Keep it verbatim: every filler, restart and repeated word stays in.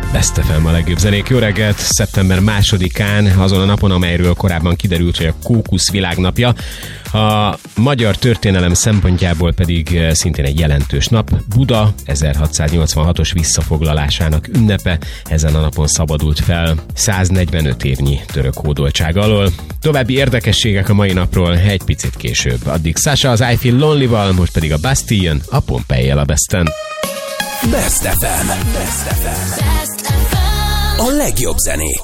Best ef em a legjobb zenék. Jó reggelt! szeptember másodikán, azon a napon, amelyről korábban kiderült, hogy a Kókusz világnapja, a magyar történelem szempontjából pedig szintén egy jelentős nap. Buda ezerhatszáznyolcvanhatos visszafoglalásának ünnepe, ezen a napon szabadult fel száznegyvenöt évnyi török hódoltság alól. További érdekességek a mai napról egy picit később. Addig Sasha az I Feel Lonely-val, most pedig a Bastille-n, a Pompeii-jel a Besten. Best ef em. Best ef em. A legjobb zenék.